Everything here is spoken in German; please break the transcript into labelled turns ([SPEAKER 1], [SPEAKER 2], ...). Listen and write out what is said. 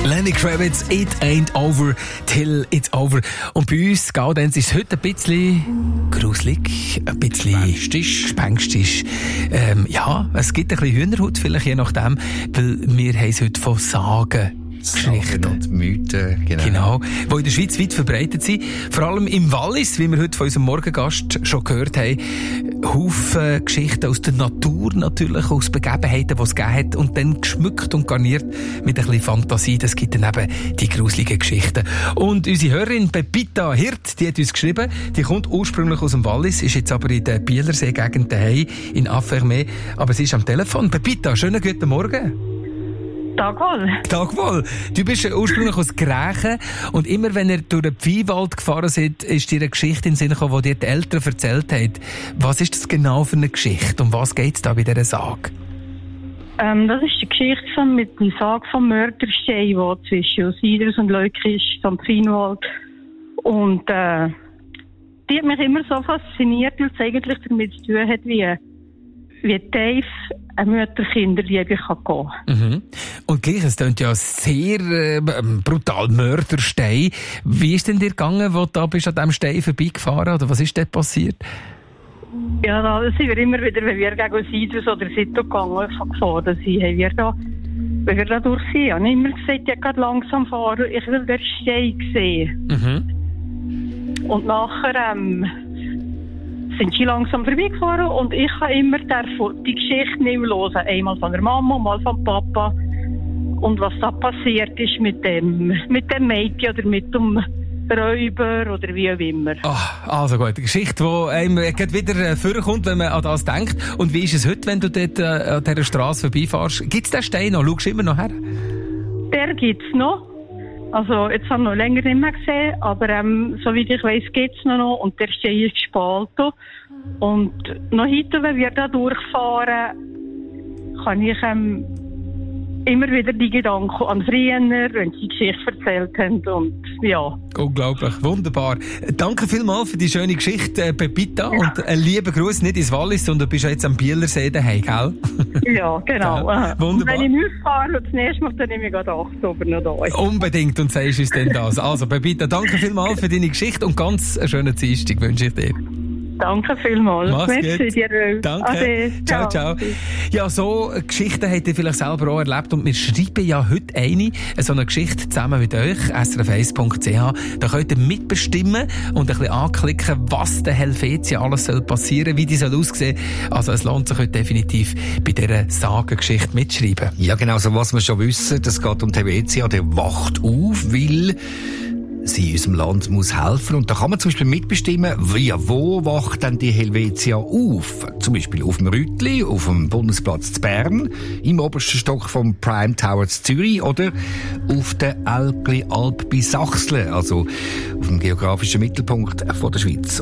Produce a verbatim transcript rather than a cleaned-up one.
[SPEAKER 1] Lenny Kravitz, It Ain't Over Till It's Over. Und bei uns, Gaudenz, ist es heute ein bisschen gruselig, ein bisschen gespenstisch. gespenstisch. Ähm, ja, es gibt ein bisschen Hühnerhaut, vielleicht je nachdem, weil wir haben es heute von Sagen. Geschichten
[SPEAKER 2] und Mythen, genau.
[SPEAKER 1] Genau, die in der Schweiz weit verbreitet sind. Vor allem im Wallis, wie wir heute von unserem Morgengast schon gehört haben. Haufen Geschichten aus der Natur natürlich, aus Begebenheiten, die es gegeben hat. Und dann geschmückt und garniert mit ein bisschen Fantasie. Das gibt dann eben die gruseligen Geschichten. Und unsere Hörerin Pepita Hirt, die hat uns geschrieben, die kommt ursprünglich aus dem Wallis, ist jetzt aber in der Bielersee-Gegend daheim, in Affermé. Aber sie ist am Telefon. Pepita, schönen guten Morgen.
[SPEAKER 3] Tag wohl.
[SPEAKER 1] Tag wohl. Du bist ursprünglich aus Grächen und immer wenn ihr durch den Viehwald gefahren seid, ist dir eine Geschichte in den Sinn gekommen, die dir die Eltern erzählt haben. Was ist das genau für eine Geschichte? Um was geht es da bei dieser Sage?
[SPEAKER 3] Ähm, das ist die Geschichte von, mit der Sage vom Mörderstein, der zwischen Siders und Leuke ist, am Fienwald. Und äh, die hat mich immer so fasziniert, weil es eigentlich damit zu tun hat, wie, wie tief eine Mütter-Kinder-Liebe kann gehen.
[SPEAKER 1] Mhm. Und gleich, es klingt ja sehr äh, brutal, Mörderstein. Wie ist denn dir gegangen, wo du da bist an diesem Stein vorbeigefahren? Oder was ist dort passiert?
[SPEAKER 3] Ja, da sind wir immer wieder, wenn wir gegen Sidus oder Sito gegangen gefahren sind, haben wir da, wenn wir da durch sind, habe ich immer gesagt, ich kann langsam fahren, ich will den Stein sehen.
[SPEAKER 1] Mhm.
[SPEAKER 3] Und nachher ähm, sind sie langsam vorbeigefahren und ich habe immer die Geschichte nicht mehr hören. Einmal von der Mama, mal vom Papa. Und was da passiert ist mit dem, mit dem Mädchen oder mit dem Räuber oder wie auch immer.
[SPEAKER 1] Ach, also gut, eine Geschichte, die einem wieder vorkommt, wenn man an das denkt. Und wie ist es heute, wenn du dort äh, an dieser Straße vorbeifährst? Gibt es den Stein noch? Schaust du immer noch her?
[SPEAKER 3] Der gibt es noch. Also, jetzt habe ich noch länger nicht mehr gesehen, aber ähm, soweit ich weiss, gibt es noch und der Stein ist gespalten. Und noch heute, wenn wir da durchfahren, kann ich ähm, immer wieder die Gedanken an früher, wenn sie die Geschichte erzählt haben und ja.
[SPEAKER 1] Unglaublich, wunderbar. Danke vielmals für die schöne Geschichte, Pepita, ja. Und einen lieben Gruß nicht ins Wallis, sondern du bist ja jetzt am Bielersee daheim, gell?
[SPEAKER 3] Ja, genau.
[SPEAKER 1] Ja, wunderbar.
[SPEAKER 3] Und wenn ich nicht fahre und das nächste Mal, dann nehme ich gerade acht, ob er noch da ist.
[SPEAKER 1] Unbedingt, und sagst uns denn das. Also Pepita, danke vielmals für deine Geschichte und ganz eine schöne Dienstag wünsche ich dir.
[SPEAKER 3] Danke vielmals.
[SPEAKER 1] Mach's
[SPEAKER 3] Merci
[SPEAKER 1] gut.
[SPEAKER 3] dir.
[SPEAKER 1] Danke.
[SPEAKER 3] Ade.
[SPEAKER 1] Ciao, ciao. Ja, so Geschichten habt ihr vielleicht selber auch erlebt und wir schreiben ja heute eine, so eine Geschichte zusammen mit euch, s r f eins punkt c h. Da könnt ihr mitbestimmen und ein bisschen anklicken, was der Helvetia alles soll passieren, wie die soll aussehen. Also es lohnt sich heute definitiv bei dieser Sagengeschichte mitschreiben.
[SPEAKER 2] Ja, genau, so was wir schon wissen, das geht um die Helvetia, der wacht auf, weil sie in unserem Land muss helfen. Und da kann man zum Beispiel mitbestimmen, wie, wo wacht denn die Helvetia auf? Zum Beispiel auf dem Rütli, auf dem Bundesplatz zu Bern, im obersten Stock vom Prime Tower zu Zürich oder auf der Älgli Alp bei Sachsle, also auf dem geografischen Mittelpunkt von der Schweiz.